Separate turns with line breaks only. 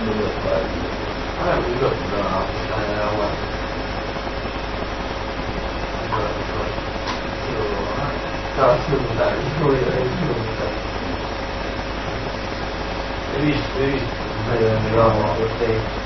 devo fare.
Ah, mi ricordo da stava ascoltando, hai visto?
Io mi trovo per te.